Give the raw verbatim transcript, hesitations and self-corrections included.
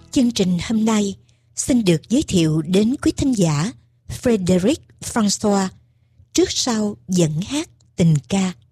Chương trình hôm nay xin được giới thiệu đến quý thính giả Frédéric François, trước sau dẫn hát tình ca.